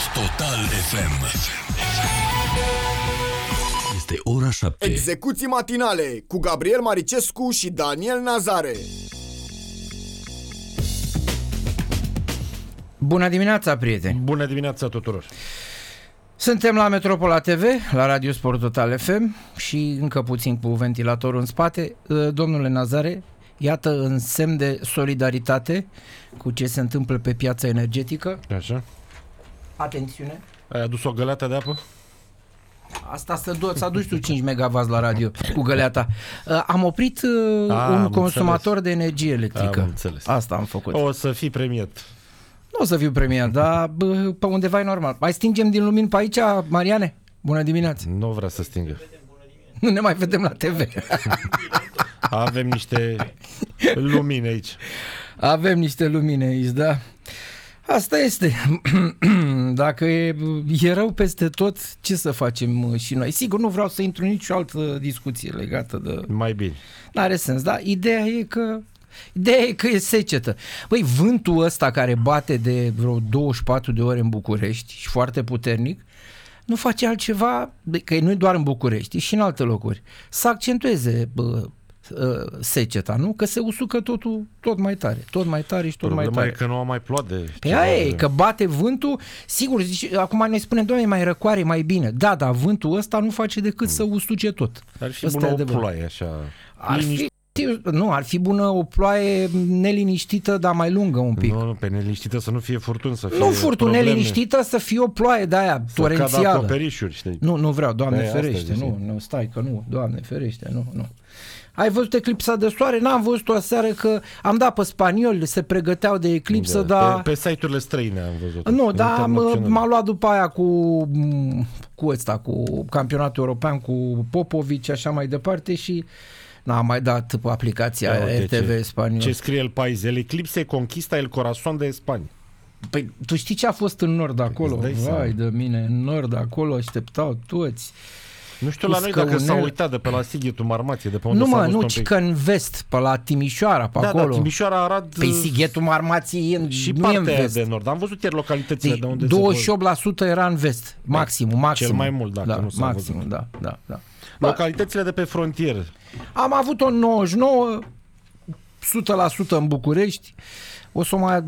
Total FM. Este ora 7. Execuții matinale cu Gabriel Maricescu și Daniel Nazare. Bună dimineața, prieteni! Bună dimineața tuturor! Suntem la Metropola TV, la Radio Sport Total FM și încă puțin cu ventilatorul în spate. Domnule Nazare, iată în semn de solidaritate cu ce se întâmplă pe piața energetică. Așa. Atențiune! Ai adus o găleată de apă? Asta să aduci tu 5 MW la radio cu găleata. Am oprit un consumator de energie electrică. Am înțeles. Asta am făcut. O să fii premiat. Nu o să fiu premiat, dar pe undeva e normal. Mai stingem din lumini pe aici, Mariane? Bună dimineața! Nu vrea să stingă. Nu ne mai vedem la TV. Avem niște lumini aici. Avem niște lumini aici, da. Asta este. Dacă e rău peste tot, ce să facem și noi? Sigur, nu vreau să intru în nicio altă discuție legată de... Mai bine. N-are sens, da? Ideea e că e secetă. Băi, vântul ăsta care bate de vreo 24 de ore în București și foarte puternic, nu face altceva, că nu e doar în București, e și în alte locuri, să accentueze seceta, nu? Că se usucă totul tot mai tare, tot mai tare și tot mai tare. Problema e că nu a mai ploat de... Pe aia e, că bate vântul, sigur, zici, acum ne spune, doamne, mai răcoare, mai bine. Da, dar vântul ăsta nu face decât să usuce tot. Ar fi bună o ploaie așa... Ar fi bună o ploaie neliniștită, dar mai lungă un pic. Nu, pe neliniștită să nu fie furtun, să fie nu furtun, neliniștită, să fie o ploaie de aia torențială. Să cadă acoperișuri, știi? Nu vreau, Doamne ferește, nu, stai că nu, Doamne ferește, nu. Ai văzut eclipsa de soare? N-am văzut-o aseară, că am dat pe spanioli, se pregăteau de eclipsă, dar... Pe site-urile străine am văzut. Nu, dar m-a luat după aia cu campionatul european, cu Popovici, așa mai departe și... N-am mai dat pe aplicația RTV spaniol. Ce scrie el paiz? El eclipse conquista el corazon de Spania. Păi, tu știi ce a fost în nord acolo? Vai de mine, în nord acolo așteptau toți. Nu știu la noi dacă s-au uitat de pe la Sighetul Marmației, de pe unde ci că în vest, pe la Timișoara, pe acolo. Da, Timișoara, Arad... Pe Sighetul Marmației și nu e în vest. de nord. Am văzut ieri localitățile de unde 28% era în vest, maximum. Cel mai mult, dacă nu s-a maximum, văzut. Da. Localitățile de pe frontieră. Am avut o 99, 100% în București. O să mai